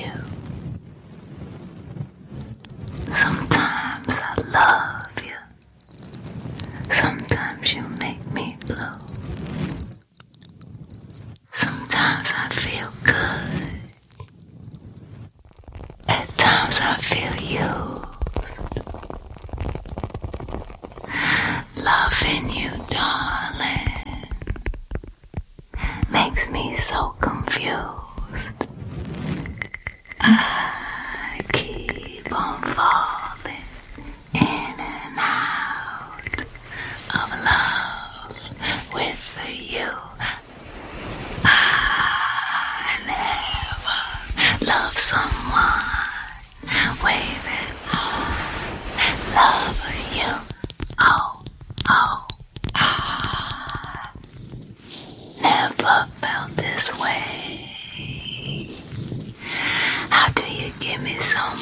you. Sometimes I love you. Sometimes you make me blue. Sometimes I feel good. At times I feel used. Loving you, darling, makes me so confused. I keep on falling in and out of love with you. I never loved someone way that I love you. Oh, I never felt this way. How do you give me so